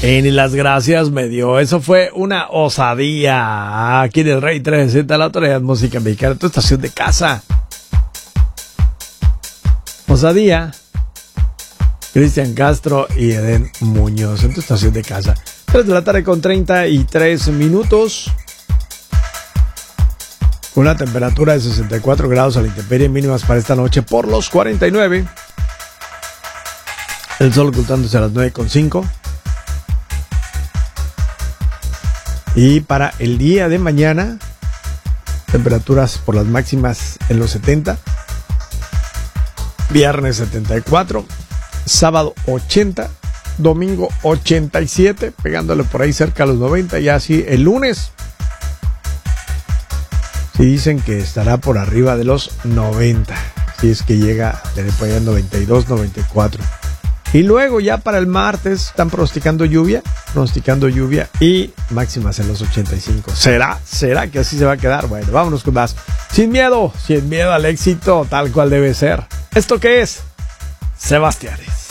Y ni las gracias me dio. Eso fue una osadía. Aquí en el Rey 360, la autoridad música mexicana, tu estación de casa. Osadía. Cristian Castro y Eden Muñoz en tu estación de casa. 3 de la tarde con 33 minutos. Una temperatura de 64 grados a la intemperie, mínimas para esta noche por los 49. El sol ocultándose a las 9:05. Y para el día de mañana, temperaturas por las máximas en los 70. Viernes 74. Sábado 80. Domingo 87. Pegándole por ahí cerca a los 90. Y así el lunes. Sí dicen que estará por arriba de los 90. Si es que llega a tener por allá 92, 94. Y luego ya para el martes están pronosticando lluvia y máximas en los 85. ¿Será que así se va a quedar? Bueno, vámonos con más. Sin miedo al éxito, tal cual debe ser. ¿Esto qué es? Sebastiánes.